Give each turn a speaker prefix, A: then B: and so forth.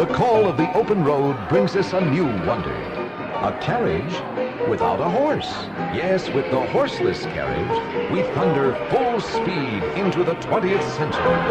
A: The call of the open road brings us a new wonder. A carriage without a horse. Yes, with the horseless carriage, we thunder full speed into the 20th century.